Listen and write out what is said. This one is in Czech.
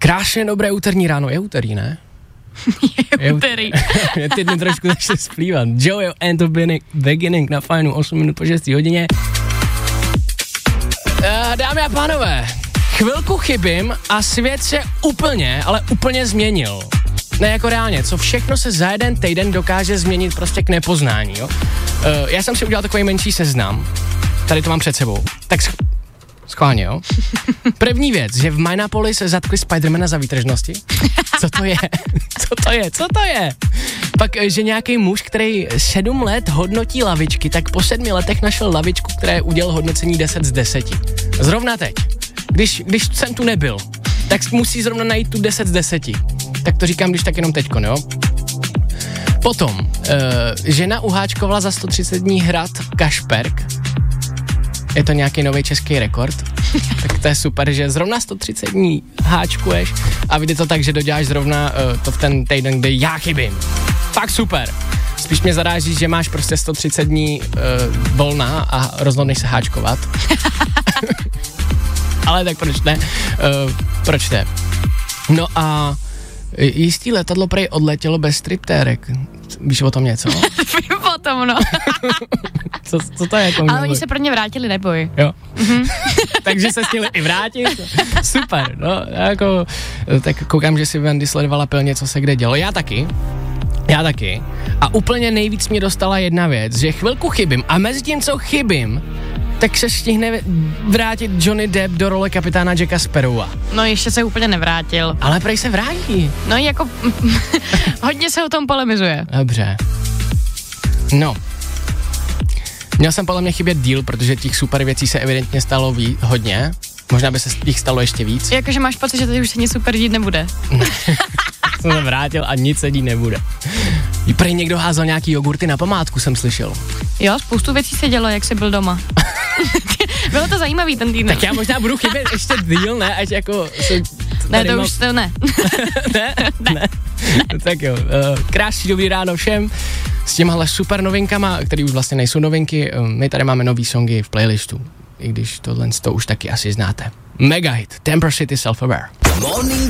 Krásně dobré úterní ráno, je úterý, ne? Je úterý. Je ty dny trošku začne splývat. Joey and the Beginning na Fajnu 8 minut po 6 hodině. Dámy a pánové, chvilku chybím a svět se úplně, ale úplně změnil. Ne jako reálně, co všechno se za jeden týden dokáže změnit prostě k nepoznání, jo? Já jsem si udělal takový menší seznam, tady to mám před sebou, tak schválně, jo? První věc, že v Minneapolis zatkli Spidermana za výtržnosti. Co to je? Co to je? Pak, že nějaký muž, který 7 let hodnotí lavičky, tak po 7 letech našel lavičku, která udělal hodnocení 10 z 10. Zrovna teď. Když jsem tu nebyl, tak musí zrovna najít tu 10 z 10. Tak to říkám, když tak jenom teďko, jo? Potom, žena uháčkovala za 130 dní hrad Kašperk. Je to nějaký nový český rekord. Tak to je super, že zrovna 130 dní háčkuješ a vidí to tak, že doděláš zrovna to v ten týden, kde já chybím. Fakt super. Spíš mě zaráží, že máš prostě 130 dní volná a rozhodneš se háčkovat. Ale tak proč ne? Proč ne? No a jistý letadlo prej odletělo bez striptérek. Víš o tom něco? Vím o tom, no. Co to je? Ale oni se pro ně vrátili, neboj. Jo. Takže se chtěli i vrátit. Super, no, jako, tak koukám, že si Wendy sledovala pilně, co se kde dělo. Já taky. A úplně nejvíc mě dostala jedna věc, že chvilku chybím a mezi tím, co chybím, tak se stihne vrátit Johnny Depp do role kapitána Jacka Sparrowa. No ještě se úplně nevrátil. Ale prej se vrátí. No jako hodně se o tom polemizuje. Dobře. No. Měl jsem podle mě chybět díl, protože těch super věcí se evidentně stalo hodně. Možná by se jich stalo ještě víc. Jakože máš pocit, že tady už se nic super dít nebude. Jsem se vrátil a nic se dít nebude. Prej někdo házel nějaký jogurty na památku, jsem slyšel. Jo, spoustu věcí se dělo, jak jsi byl doma. Bylo to zajímavý ten týden. Tak já možná budu chybět ještě díl, ne? Ať jako... Ne, to už to ne. Ne. Tak jo, krásný dobrý ráno všem. S těmahle super novinkama, které už vlastně nejsou novinky, my tady máme nový songy v playlistu. I když tohle to už taky asi znáte. Mega hit, Temper City Self-Aware.